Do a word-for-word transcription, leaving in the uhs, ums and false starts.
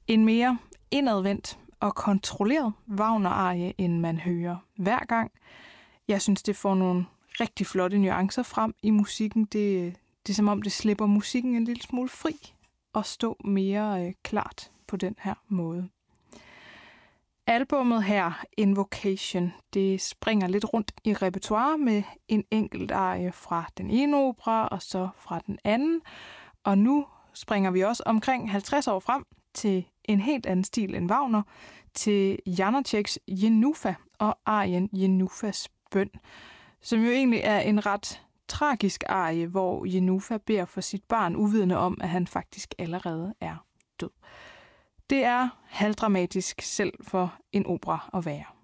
En mere indadvendt og kontrolleret Wagner-arie, end man hører hver gang. Jeg synes, det får nogle rigtig flotte nuancer frem i musikken. Det, det er som om, det slipper musikken en lille smule fri og stå mere øh, klart på den her måde. Albummet her, Invocation, det springer lidt rundt i repertoire med en enkelt arie fra den ene opera og så fra den anden. Og nu springer vi også omkring halvtreds år frem til en helt anden stil end Wagner, til Janáčeks Jenúfa og arien Jenúfas bøn, som jo egentlig er en ret tragisk arie, hvor Jenúfa beder for sit barn uvidende om, at han faktisk allerede er død. Det er halvdramatisk selv for en opera at være.